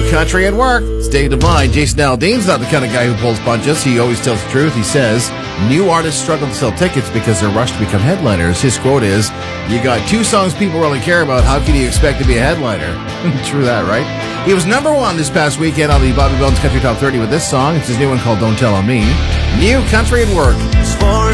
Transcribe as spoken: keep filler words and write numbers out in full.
Country at Work. It's Dave Devine. Jason Aldean's not the kind of guy who pulls punches. He always tells the truth. He says, new artists struggle to sell tickets because they're rushed to become headliners. His quote is, you got two songs people really care about. How can you expect to be a headliner? True that, right? He was number one this past weekend on the Bobby Bones Country Top thirty with this song. It's his new one called Don't Tell On Me. New Country at Work.